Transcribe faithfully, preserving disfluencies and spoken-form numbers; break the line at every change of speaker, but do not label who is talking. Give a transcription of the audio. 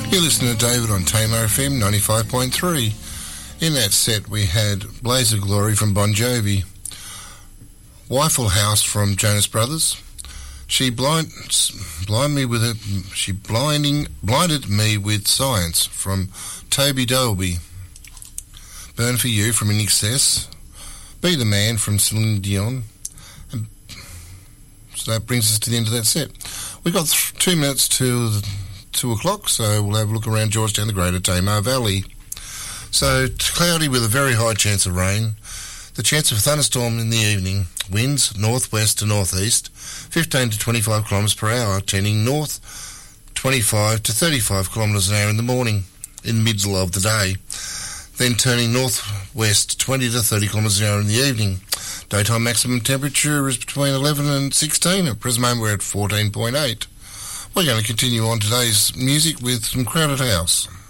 You're listening to David on Tamar F M ninety-five point three. In that set we had Blaze of Glory from Bon Jovi, Waffle House from Jonas Brothers, She blind, blind me with a, she blinding blinded me with Science from Toby Dolby, Burn for You from In Excess, Be the Man from Celine Dion. And so that brings us to the end of that set. We've got th- two minutes to the two o'clock, so we'll have a look around Georgetown, the Greater Tamar Valley. So cloudy with a very high chance of rain. The chance of a thunderstorm in the evening. Winds northwest to northeast, fifteen to twenty-five kilometres per hour, tending north, twenty-five to thirty-five kilometres an hour in the morning, in the middle of the day. Then turning northwest, twenty to thirty kilometres an hour in the evening. Daytime maximum temperature is between eleven and sixteen. At present moment we're at fourteen point eight. We're going to continue on today's music with some Crowded House.